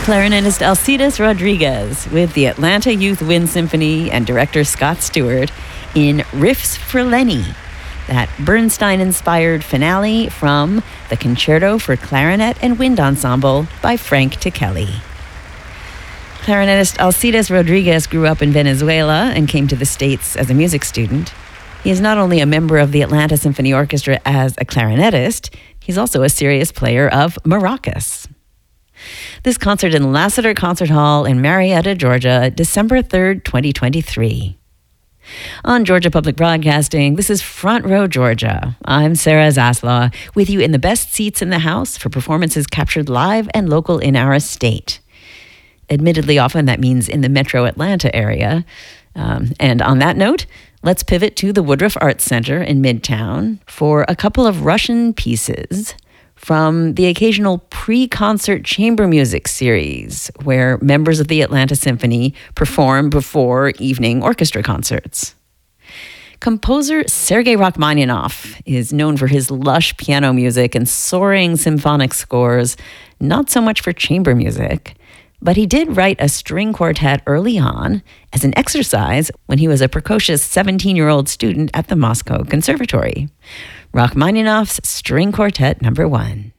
Clarinetist Alcides Rodriguez with the Atlanta Youth Wind Symphony and director Scott Stewart in Riffs for Lenny, that Bernstein-inspired finale from the Concerto for Clarinet and Wind Ensemble by Frank Ticheli. Clarinetist Alcides Rodriguez grew up in Venezuela and came to the States as a music student. He is not only a member of the Atlanta Symphony Orchestra as a clarinetist, he's also a serious player of maracas. This concert in Lassiter Concert Hall in Marietta, Georgia, December 3rd, 2023. On Georgia Public Broadcasting, this is Front Row Georgia. I'm Sarah Zaslaw, with you in the best seats in the house for performances captured live and local in our state. Admittedly, often that means in the metro Atlanta area. And on that note, let's pivot to the Woodruff Arts Center in Midtown for a couple of Russian pieces from the occasional pre-concert chamber music series, where members of the Atlanta Symphony perform before evening orchestra concerts. Composer Sergei Rachmaninoff is known for his lush piano music and soaring symphonic scores, not so much for chamber music. But he did write a string quartet early on as an exercise when he was a precocious 17-year-old student at the Moscow Conservatory. Rachmaninoff's String Quartet No. 1.